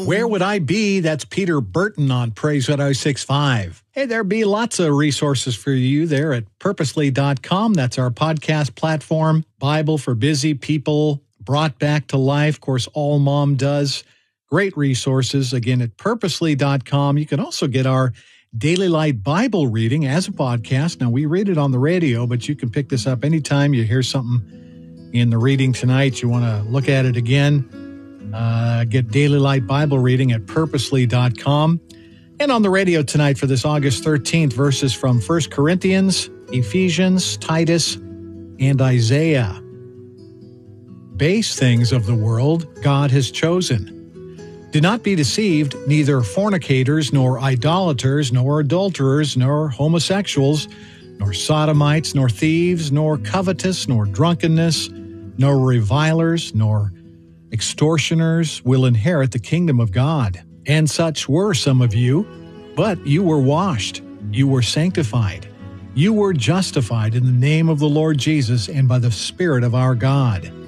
Where would I be? That's Peter Burton on Praise 106.5. Hey, there'll be lots of resources for you there at purposely.com. That's our podcast platform. Bible for busy people, brought back to life. Of course, All Mom does. Great resources, again, at purposely.com. You can also get our Daily Light Bible reading as a podcast. Now, we read it on the radio, but you can pick this up anytime you hear something in the reading tonight. You want to look at it again. Get Daily Light Bible reading at purposely.com. And on the radio tonight for this August 13th, verses from 1 Corinthians, Ephesians, Titus, and Isaiah. Base things of the world God has chosen. Do not be deceived, neither fornicators, nor idolaters, nor adulterers, nor homosexuals, nor sodomites, nor thieves, nor covetous, nor drunkenness, nor revilers, nor extortioners will inherit the kingdom of God. And such were some of you, but you were washed, you were sanctified, you were justified in the name of the Lord Jesus and by the Spirit of our God.